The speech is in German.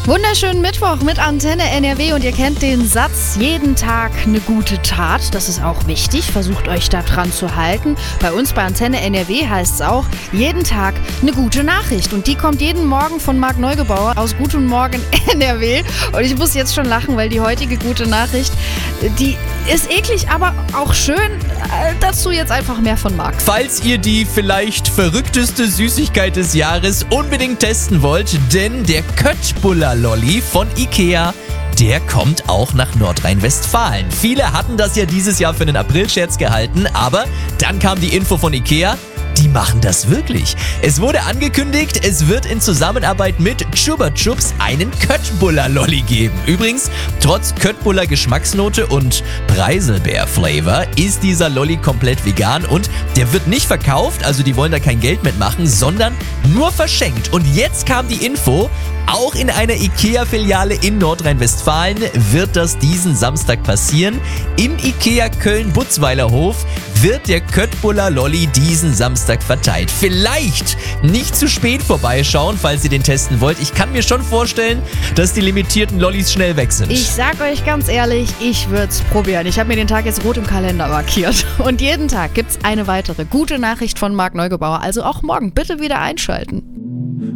Wunderschönen Mittwoch mit Antenne NRW und ihr kennt den Satz, jeden Tag eine gute Tat. Das ist auch wichtig, versucht euch da dran zu halten. Bei uns bei Antenne NRW heißt es auch, jeden Tag eine gute Nachricht. Und die kommt jeden Morgen von Marc Neugebauer aus Guten Morgen NRW. Und ich muss jetzt schon lachen, weil die heutige gute Nachricht, die ist eklig, aber auch schön. Dazu jetzt einfach mehr von Marc. Falls ihr die vielleicht verrückteste Süßigkeit des Jahres unbedingt testen wollt, denn der Köttbullar-Lolli von Ikea, der kommt auch nach Nordrhein-Westfalen. Viele hatten das ja dieses Jahr für einen Aprilscherz gehalten, aber dann kam die Info von Ikea, die machen das wirklich. Es wurde angekündigt, es wird in Zusammenarbeit mit Chupa Chups einen Köttbullar-Lolli geben. Übrigens, trotz Köttbullar-Geschmacksnote und Preiselbeer-Flavor ist dieser Lolli komplett vegan und der wird nicht verkauft, also die wollen da kein Geld mitmachen, sondern nur verschenkt. Und jetzt kam die Info, auch in einer Ikea-Filiale in Nordrhein-Westfalen wird das diesen Samstag passieren. Im Ikea Köln-Butzweiler-Hof wird der Köttbullar-Lolli diesen Samstag verteilt. Vielleicht nicht zu spät vorbeischauen, falls ihr den testen wollt. Ich kann mir schon vorstellen, dass die limitierten Lollis schnell weg sind. Ich sag euch ganz ehrlich, ich würde es probieren. Ich habe mir den Tag jetzt rot im Kalender markiert. Und jeden Tag gibt's eine weitere gute Nachricht von Marc Neugebauer. Also auch morgen bitte wieder einschalten.